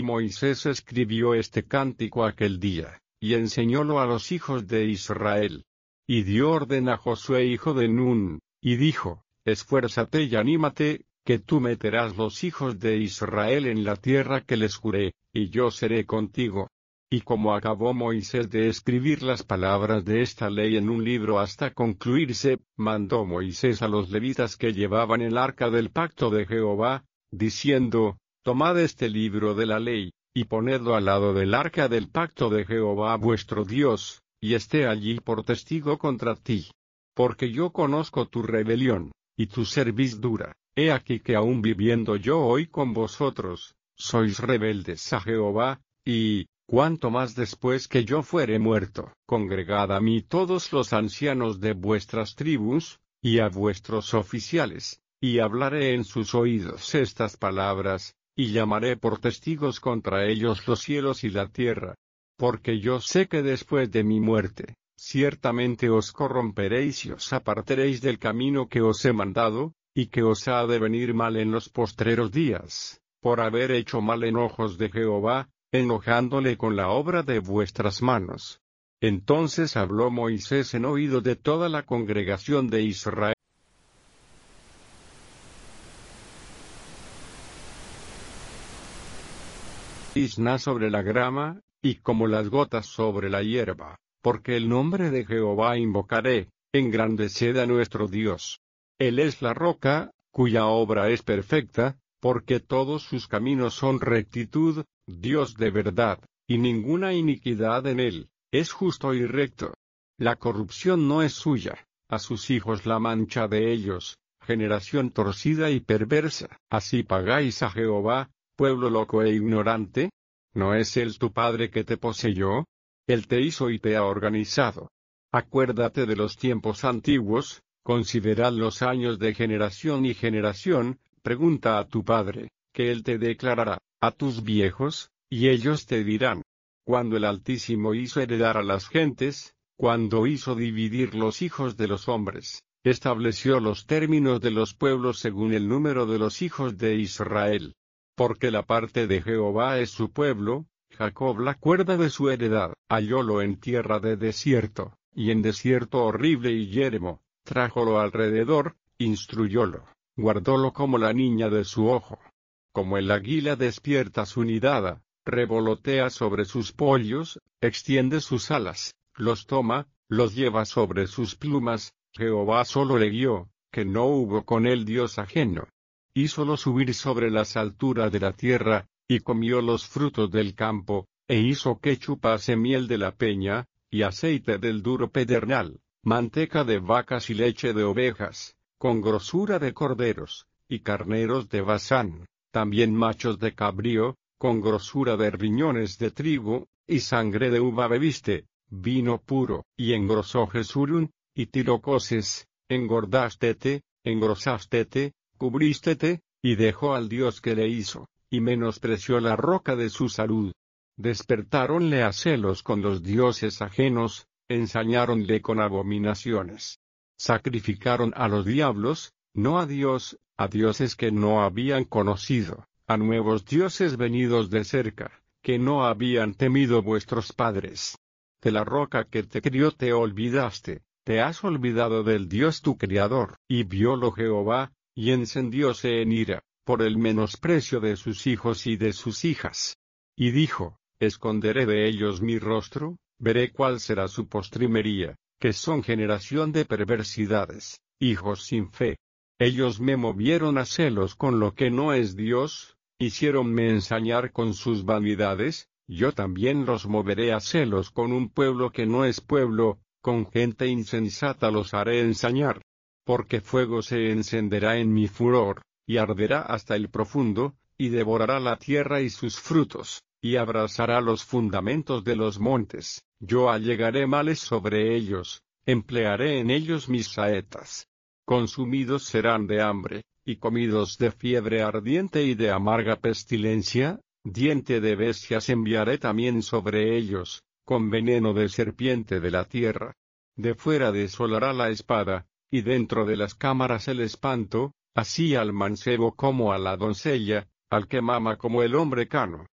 Moisés escribió este cántico aquel día, y enseñólo a los hijos de Israel. Y dio orden a Josué hijo de Nun, y dijo, esfuérzate y anímate, que tú meterás los hijos de Israel en la tierra que les juré, y yo seré contigo. Y como acabó Moisés de escribir las palabras de esta ley en un libro hasta concluirse, mandó Moisés a los levitas que llevaban el arca del pacto de Jehová, diciendo, tomad este libro de la ley, y ponedlo al lado del arca del pacto de Jehová vuestro Dios, y esté allí por testigo contra ti. Porque yo conozco tu rebelión, y tu servidura, he aquí que aun viviendo yo hoy con vosotros, sois rebeldes a Jehová, y, cuanto más después que yo fuere muerto, congregad a mí todos los ancianos de vuestras tribus, y a vuestros oficiales, y hablaré en sus oídos estas palabras, y llamaré por testigos contra ellos los cielos y la tierra. Porque yo sé que después de mi muerte, ciertamente os corromperéis y os apartaréis del camino que os he mandado, y que os ha de venir mal en los postreros días, por haber hecho mal en ojos de Jehová, enojándole con la obra de vuestras manos. Entonces habló Moisés en oído de toda la congregación de Israel. Tizna sobre la grama, y como las gotas sobre la hierba, porque el nombre de Jehová invocaré, engrandeced a nuestro Dios. Él es la roca, cuya obra es perfecta, porque todos sus caminos son rectitud, Dios de verdad, y ninguna iniquidad en él, es justo y recto. La corrupción no es suya, a sus hijos la mancha de ellos, generación torcida y perversa. Así pagáis a Jehová, pueblo loco e ignorante. ¿No es él tu padre que te poseyó? Él te hizo y te ha organizado. Acuérdate de los tiempos antiguos, considerad los años de generación y generación, pregunta a tu padre, que él te declarará, a tus viejos, y ellos te dirán. Cuando el Altísimo hizo heredar a las gentes, cuando hizo dividir los hijos de los hombres, estableció los términos de los pueblos según el número de los hijos de Israel. Porque la parte de Jehová es su pueblo, Jacob la cuerda de su heredad, hallólo en tierra de desierto, y en desierto horrible y yermo, trájolo alrededor, instruyólo, guardólo como la niña de su ojo. Como el águila despierta su nidada, revolotea sobre sus pollos, extiende sus alas, los toma, los lleva sobre sus plumas, Jehová solo le guió, que no hubo con él Dios ajeno. Hízolo subir sobre las alturas de la tierra, y comió los frutos del campo, e hizo que chupase miel de la peña, y aceite del duro pedernal, manteca de vacas y leche de ovejas, con grosura de corderos, y carneros de Basán, también machos de cabrío, con grosura de riñones de trigo, y sangre de uva bebiste, vino puro, y engrosó Jesurún, y Tirocoses, engordástete, engrosástete, cubrístete, y dejó al Dios que le hizo, y menospreció la roca de su salud. Despertáronle a celos con los dioses ajenos, ensañáronle con abominaciones. Sacrificaron a los diablos, no a Dios, a dioses que no habían conocido, a nuevos dioses venidos de cerca, que no habían temido vuestros padres. De la roca que te crió te olvidaste, te has olvidado del Dios tu Criador. Y viólo Jehová, y encendióse en ira, por el menosprecio de sus hijos y de sus hijas. Y dijo, esconderé de ellos mi rostro, veré cuál será su postrimería, que son generación de perversidades, hijos sin fe. Ellos me movieron a celos con lo que no es Dios, hiciéronme ensañar con sus vanidades, yo también los moveré a celos con un pueblo que no es pueblo, con gente insensata los haré ensañar. Porque fuego se encenderá en mi furor, y arderá hasta el profundo, y devorará la tierra y sus frutos, y abrasará los fundamentos de los montes. Yo allegaré males sobre ellos, emplearé en ellos mis saetas. Consumidos serán de hambre, y comidos de fiebre ardiente y de amarga pestilencia, diente de bestias enviaré también sobre ellos, con veneno de serpiente de la tierra. De fuera desolará la espada, y dentro de las cámaras el espanto, así al mancebo como a la doncella, al que mama como el hombre cano.